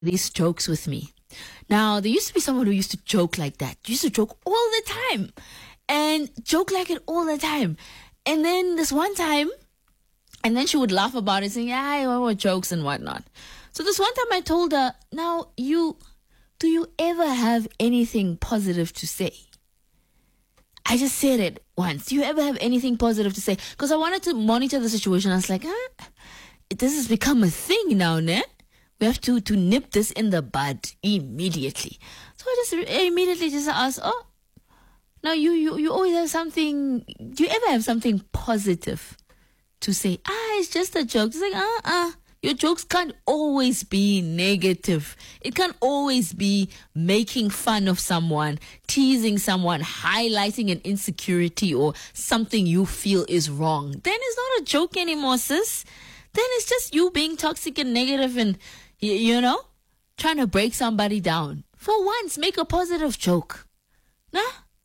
these jokes with me. Now, there used to be someone who used to joke like that. Used to joke all the time and joke like it all the time. And then this one time, and then she would laugh about it, saying, yeah, I want jokes and whatnot. So this one time I told her, now, do you ever have anything positive to say? I just said it once. Do you ever have anything positive to say? Because I wanted to monitor the situation. I was like, this has become a thing now, ne? We have to nip this in the bud immediately. So I just immediately just asked, now you always have something, do you ever have something positive to say? It's just a joke. It's like, your jokes can't always be negative. It can't always be making fun of someone, teasing someone, highlighting an insecurity or something you feel is wrong. Then it's not a joke anymore, sis. Then it's just you being toxic and negative and, trying to break somebody down. For once, make a positive joke. Nah?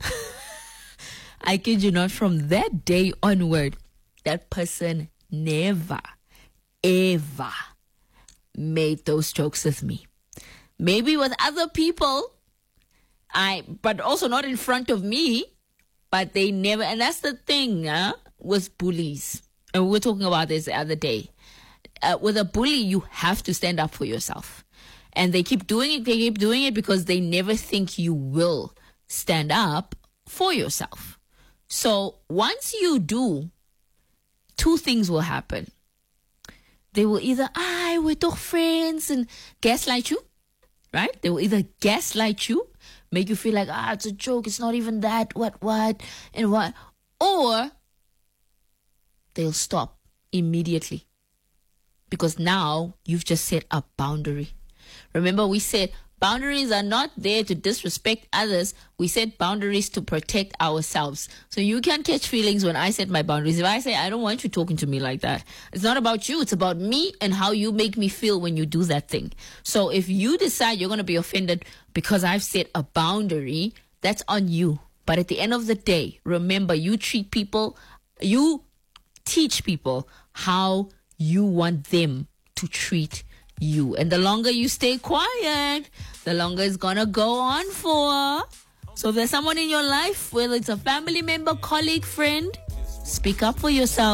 I kid you not, from that day onward, that person never, ever made those jokes with me. Maybe with other people, but also not in front of me, but they never, and that's the thing with bullies. And we were talking about this the other day. With a bully, you have to stand up for yourself. And they keep doing it because they never think you will stand up for yourself. So once you do, two things will happen. They will either, we're toch friends, and gaslight you, right? They will either gaslight you, make you feel like, it's a joke, it's not even that, what, and what. Or they'll stop immediately. Because now you've just set a boundary. Remember, we said boundaries are not there to disrespect others. We set boundaries to protect ourselves. So you can catch feelings when I set my boundaries. If I say, I don't want you talking to me like that, it's not about you. It's about me and how you make me feel when you do that thing. So if you decide you're going to be offended because I've set a boundary, that's on you. But at the end of the day, remember, you teach people how you want them to treat you. And the longer you stay quiet, the longer it's gonna go on for. So if there's someone in your life, whether it's a family member, colleague, friend, speak up for yourself.